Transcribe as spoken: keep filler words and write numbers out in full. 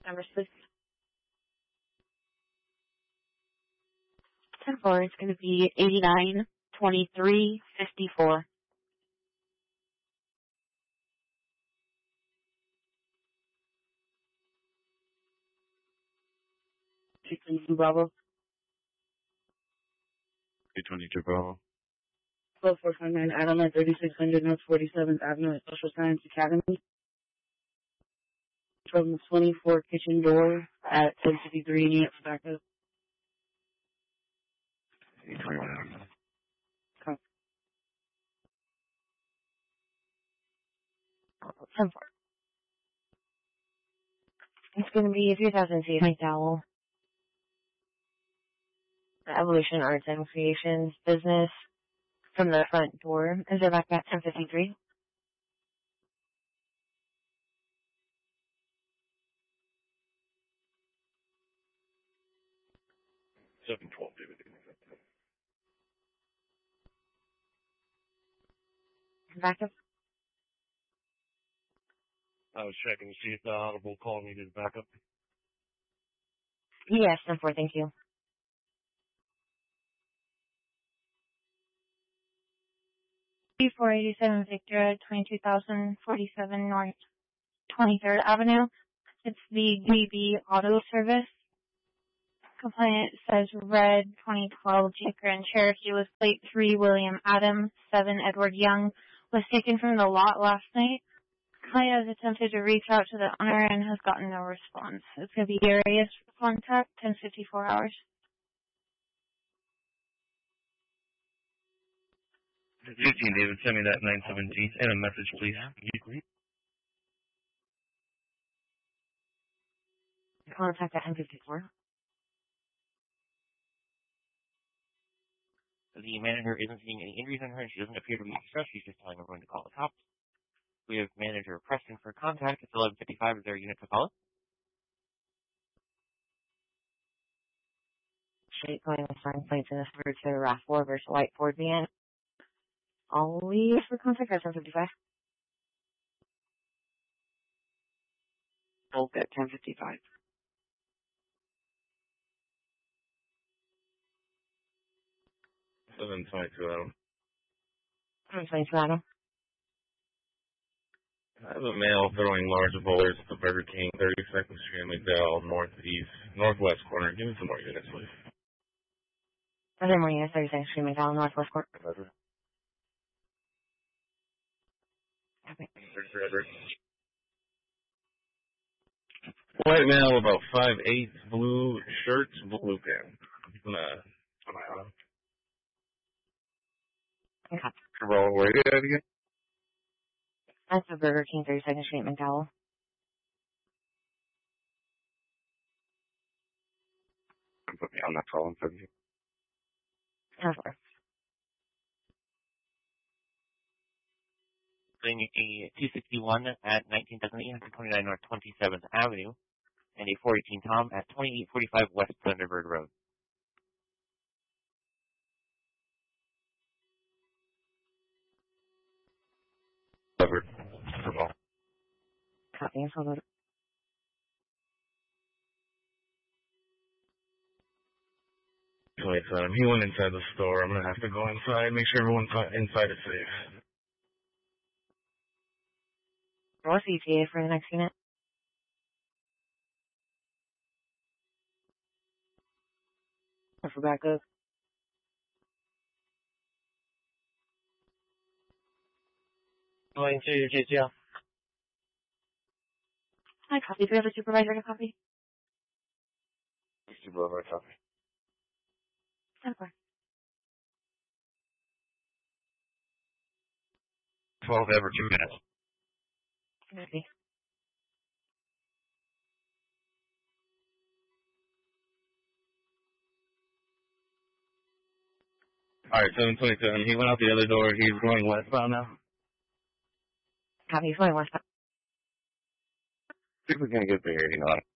Numbers, please. ten four is going to be eighty-nine twenty-three fifty-four. two twenty-two Bravo. two twenty-two Bravo. twelve four five nine Adam at thirty-six hundred North forty-seventh Avenue at Social Science Academy. From the twenty-four kitchen door at ten fifty-three units back up. eight twenty-one. Come. ten four. It's going to be three thousand feet McDowell. The Evolution Arts and Creations business from the front door. Is it back at ten fifty-three? seven twelve, David. Back up. I was checking to see if the audible call needed backup. Yes, ten four, thank you. four eighty-seven Victor, twenty-two thousand forty-seven North twenty-third Avenue. It's the D B Auto Service. Complaint says red twenty twelve Jeep Grand Cherokee with plate three William Adams, seven Edward Young, was taken from the lot last night. Client has attempted to reach out to the owner and has gotten no response. It's going to be Darius for contact, ten fifty-four hours. fifteen, David, send me that nine seventeen and a message, please. Contact at ten fifty-four. The manager isn't seeing any injuries on her, and she doesn't appear to be distressed. She's just telling everyone to call the cops. We have manager Preston for contact. It's eleven fifty-five. Is there a unit to call? Straight going with sign plates in this for to RAV four versus White Ford van. Always for contact at ten fifty-five. Bulk at ten fifty-five. seven twenty-two, Adam. seven twenty-two, Adam. I have a male throwing large boulders at the Burger King, thirty-second Street, McDowell, northeast, northwest corner. Give me some more units, please. Are there more units? thirty-second Street, McDowell, northwest corner. Roger. Okay. White male, about five eight, blue shirt, blue pants. I'm gonna, am I on him? Okay. Roll, where are you at again? That's the Burger King, thirty-second Street, McDowell. Put me on that call in front of you. ten four. Bring a two sixty-one at nineteen thousand eight hundred twenty-nine North twenty-seventh Avenue, and a four eighteen Tom at twenty-eight forty-five West Thunderbird Road. Covered. For ball. Copy and follow. twenty-seven. He went inside the store. I'm gonna have to go inside, make sure everyone's inside is safe. What's E T A for the next unit? For backup. Going to your J T L. Hi, copy. Do we have a supervisor to copy? Supervisor, copy. ten four. twelve ever two minutes. Maybe. Alright, seven twenty-seven. He went out the other door. He's going westbound now. Copy. He's going westbound. See if we can get there, you know.